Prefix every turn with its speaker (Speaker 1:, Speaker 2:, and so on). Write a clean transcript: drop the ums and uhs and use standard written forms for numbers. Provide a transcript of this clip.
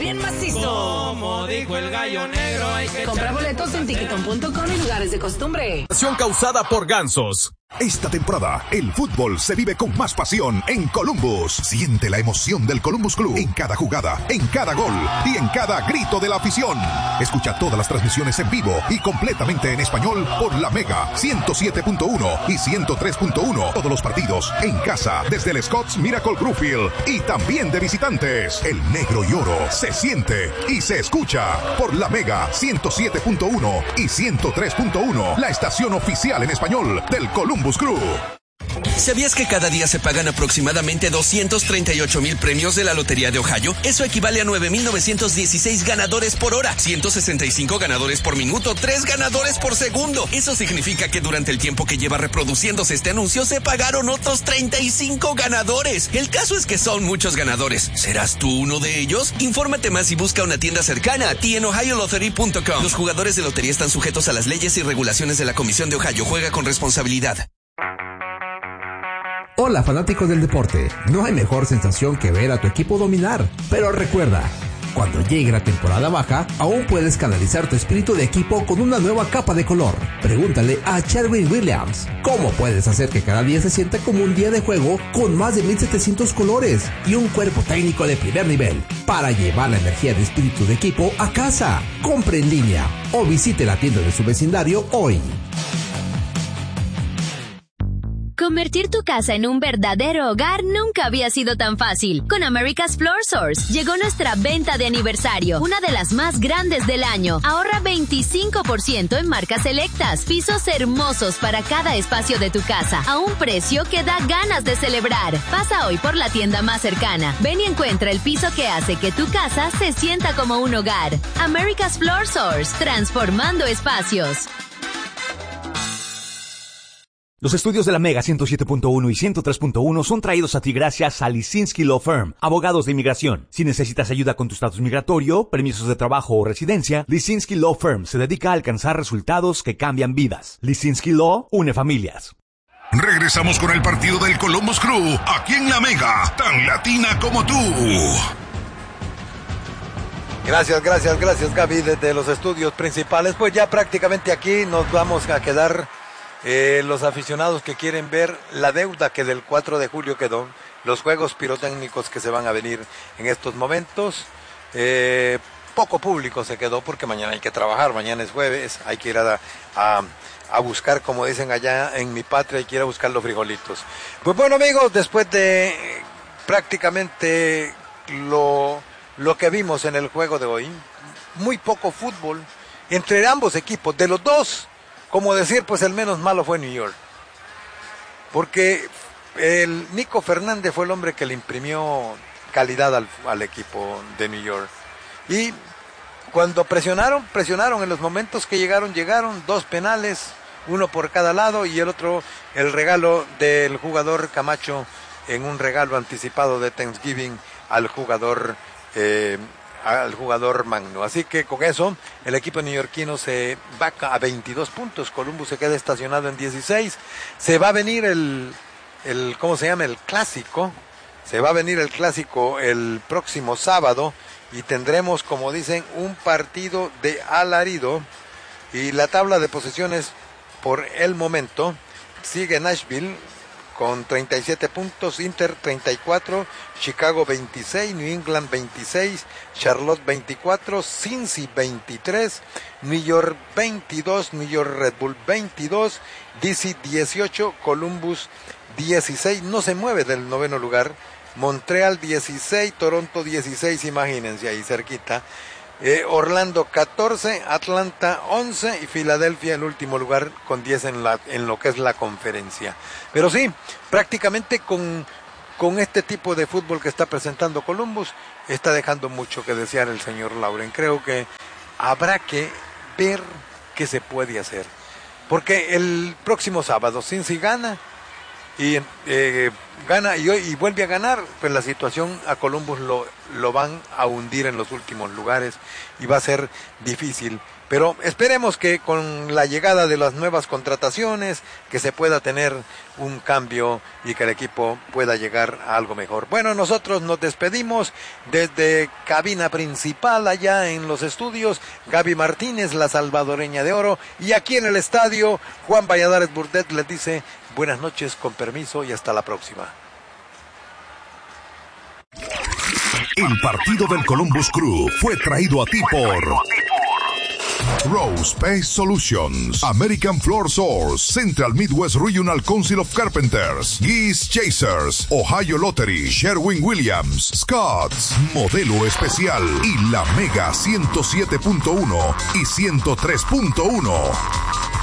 Speaker 1: bien macizo.
Speaker 2: Como dijo el gallo negro, hay que
Speaker 1: compra boletos en Ticketon.com y lugares de costumbre.
Speaker 3: Causada por gansos.
Speaker 4: Esta temporada, el fútbol se vive con más pasión en Columbus. Siente la emoción del Columbus Club en cada jugada, en cada gol y en cada grito de la afición. Escucha todas las transmisiones en vivo y completamente en español por la Mega 107.1 y 103.1. Todos los partidos en casa desde el Scott's Miracle Greenfield y también de visitantes. El negro y oro se siente y se escucha por la Mega 107.1 y 103.1. La estación oficial en español del Columbus Crew.
Speaker 5: ¿Sabías que cada día se pagan aproximadamente 238,000 premios de la Lotería de Ohio? Eso equivale a 9,916 ganadores por hora, 165 ganadores por minuto, 3 ganadores por segundo. Eso significa que durante el tiempo que lleva reproduciéndose este anuncio se pagaron otros 35 ganadores. El caso es que son muchos ganadores. ¿Serás tú uno de ellos? Infórmate más y busca una tienda cercana a ti en ohiolottery.com. Los jugadores de lotería están sujetos a las leyes y regulaciones de la Comisión de Ohio. Juega con responsabilidad.
Speaker 6: Hola fanáticos del deporte, no hay mejor sensación que ver a tu equipo dominar, pero recuerda, cuando llegue la temporada baja, aún puedes canalizar tu espíritu de equipo con una nueva capa de color. Pregúntale a Sherwin Williams, ¿cómo puedes hacer que cada día se sienta como un día de juego con más de 1,700 colores y un cuerpo técnico de primer nivel para llevar la energía de espíritu de equipo a casa? Compre en línea o visite la tienda de su vecindario hoy.
Speaker 7: Convertir tu casa en un verdadero hogar nunca había sido tan fácil. Con America's Floor Source llegó nuestra venta de aniversario, una de las más grandes del año. Ahorra 25% en marcas selectas, pisos hermosos para cada espacio de tu casa, a un precio que da ganas de celebrar. Pasa hoy por la tienda más cercana. Ven y encuentra el piso que hace que tu casa se sienta como un hogar. America's Floor Source, transformando espacios.
Speaker 8: Los estudios de la Mega 107.1 y 103.1 son traídos a ti gracias a Lisinski Law Firm, abogados de inmigración. Si necesitas ayuda con tu estatus migratorio, permisos de trabajo o residencia, Lisinski Law Firm se dedica a alcanzar resultados que cambian vidas. Lisinski Law une familias.
Speaker 4: Regresamos con el partido del Columbus Crew, aquí en la Mega, tan latina como tú.
Speaker 9: Gracias Gaby, desde los estudios principales. Pues ya prácticamente aquí nos vamos a quedar. Los aficionados que quieren ver la deuda que del 4 de julio quedó, los juegos pirotécnicos que se van a venir en estos momentos, poco público se quedó porque mañana hay que trabajar, mañana es jueves, hay que ir a buscar, como dicen allá en mi patria, hay que ir a buscar los frijolitos. Pues bueno amigos, después de prácticamente lo que vimos en el juego de hoy, muy poco fútbol entre ambos equipos, de los dos. Como decir, pues el menos malo fue New York. Porque el Nico Fernández fue el hombre que le imprimió calidad al equipo de New York. Y cuando presionaron en los momentos que llegaron 2 penales, uno por cada lado y el otro, el regalo del jugador Camacho en un regalo anticipado de Thanksgiving al jugador magno. Así que con eso el equipo neoyorquino se va a 22 puntos, Columbus se queda estacionado en 16, se va a venir el clásico, el próximo sábado y tendremos, como dicen, un partido de alarido y la tabla de posiciones por el momento sigue Nashville con 37 puntos, Inter 34, Chicago 26, New England 26, Charlotte 24, Cincy 23, New York 22, New York Red Bull 22, DC 18, Columbus 16, no se mueve del 9º lugar, Montreal 16, Toronto 16, imagínense ahí cerquita, Orlando 14, Atlanta 11 y Filadelfia en último lugar con 10 en lo que es la conferencia. Pero sí, prácticamente con este tipo de fútbol que está presentando Columbus, está dejando mucho que desear el señor Lauren. Creo que habrá que ver qué se puede hacer. Porque el próximo sábado, Cincy gana y gana y vuelve a ganar, pues la situación a Columbus lo van a hundir en los últimos lugares y va a ser difícil. Pero esperemos que con la llegada de las nuevas contrataciones, que se pueda tener un cambio y que el equipo pueda llegar a algo mejor. Bueno, nosotros nos despedimos desde cabina principal allá en los estudios. Gaby Martínez, la salvadoreña de oro. Y aquí en el estadio, Juan Valladares Burdett les dice buenas noches, con permiso y hasta la próxima.
Speaker 4: El partido del Columbus Crew fue traído a ti por Rose Pest Solutions, American Floor Source, Central Midwest Regional Council of Carpenters, Geese Chasers, Ohio Lottery, Sherwin-Williams, Scotts, Modelo Especial y la Mega 107.1 y 103.1.